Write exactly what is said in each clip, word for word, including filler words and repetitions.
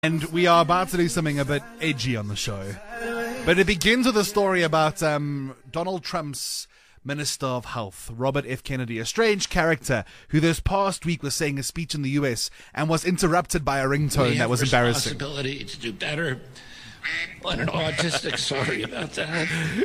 And we are about to do something a bit edgy on the show. But it begins with a story about um, Donald Trump's Minister of Health, Robert F. Kennedy, a strange character who this past week was saying a speech in the U S and was interrupted by a ringtone that was embarrassing. Responsibility to do better. On an autistic, sorry about that.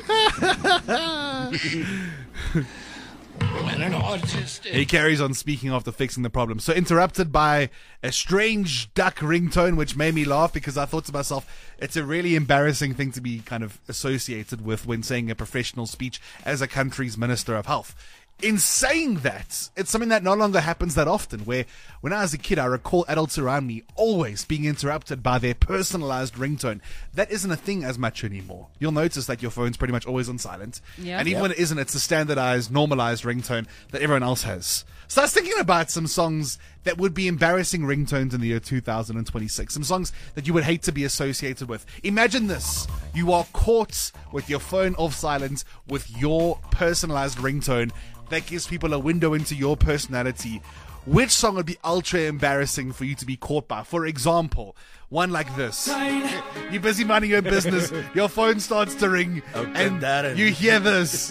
When an autistic. He carries on speaking after fixing the problem. So interrupted by a strange duck ringtone, which made me laugh because I thought to myself, it's a really embarrassing thing to be kind of associated with when saying a professional speech as a country's Minister of Health. In saying that, it's something that no longer happens that often, where when I was a kid, I recall adults around me always being interrupted by their personalized ringtone. That isn't a thing as much anymore. You'll notice that your phone's pretty much always on silent. Yeah. And even Yep. when it isn't, it's a standardized, normalized ringtone that everyone else has. So I was thinking about some songs that would be embarrassing ringtones in the year two thousand twenty-six. Some songs that you would hate to be associated with. Imagine this. You are caught with your phone off silent with your personalized ringtone that gives people a window into your personality. Which song would be ultra embarrassing for you to be caught by? For example, one like this. You're busy minding your business, your phone starts to ring, and you hear this.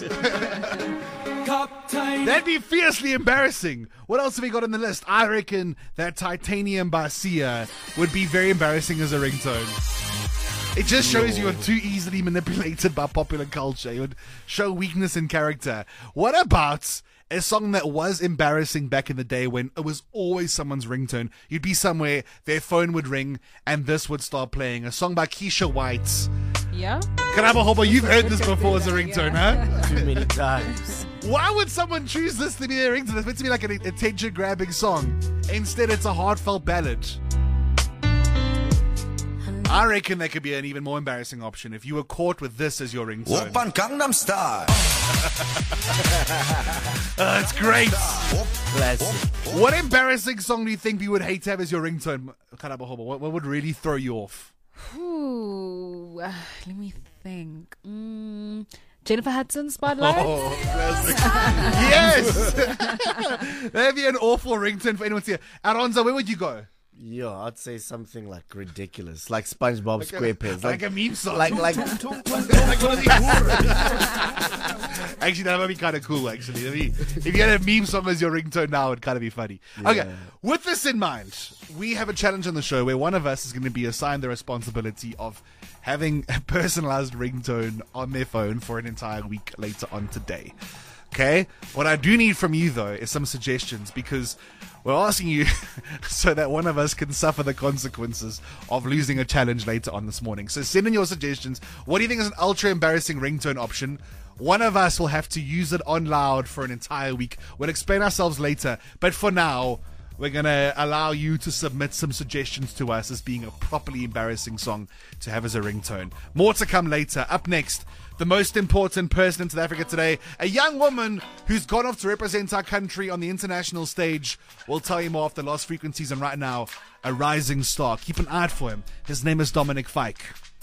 That'd be fiercely embarrassing. What else have we got on the list? I reckon that Titanium by Sia would be very embarrassing as a ringtone. It just shows you are too easily manipulated by popular culture. It would show weakness in character. What about a song that was embarrassing back in the day when it was always someone's ringtone? You'd be somewhere, their phone would ring, and this would start playing. A song by Keisha White. Yeah? Karaba Hobo, you've heard this before as a ringtone, huh? Too many times. Why would someone choose this to be their ringtone? It's meant to be like an attention-grabbing song. Instead, it's a heartfelt ballad. I reckon that could be an even more embarrassing option if you were caught with this as your ringtone. Oppan Gangnam Style. Uh, it's great. Classic. What embarrassing song do you think you would hate to have as your ringtone? Karabahoba, what, what would really throw you off? Ooh, uh, let me think. Mm, Jennifer Hudson, Spotlight. Oh, classic. Yes! That'd be an awful ringtone for anyone to hear. Alonzo, where would you go? Yeah, I'd say something like ridiculous, like SpongeBob SquarePants, Like, like a meme song. like like Actually, that might be kind of cool, actually. I mean, if you had a meme song as your ringtone now, it'd kind of be funny. Okay, with this in mind, we have a challenge on the show where one of us is going to be assigned the responsibility of having a personalized ringtone on their phone for an entire week later on today. Okay? What I do need from you, though, is some suggestions, because we're asking you so that one of us can suffer the consequences of losing a challenge later on this morning. So send in your suggestions. What do you think is an ultra embarrassing ringtone option? One of us will have to use it on loud for an entire week. We'll explain ourselves later. But for now, we're going to allow you to submit some suggestions to us as being a properly embarrassing song to have as a ringtone. More to come later. Up next, the most important person in South Africa today, a young woman who's gone off to represent our country on the international stage. We'll tell you more after Lost Frequencies, and right now, a rising star. Keep an eye out for him. His name is Dominic Fike.